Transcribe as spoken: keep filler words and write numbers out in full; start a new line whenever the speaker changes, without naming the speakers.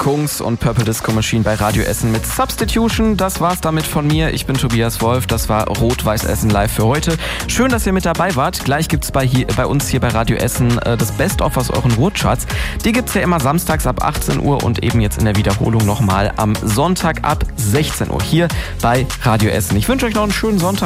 Kungs und Purple Disco Machine bei Radio Essen mit Substitution. Das war's damit von mir. Ich bin Tobias Wolf. Das war Rot-Weiß Essen live für heute. Schön, dass ihr mit dabei wart. Gleich gibt's bei, hier, bei uns hier bei Radio Essen äh, das Best-of aus euren Ruhrcharts. Die gibt's ja immer samstags ab achtzehn Uhr und eben jetzt in der Wiederholung nochmal am Sonntag ab sechzehn Uhr hier bei Radio Essen. Ich wünsche euch noch einen schönen Sonntag.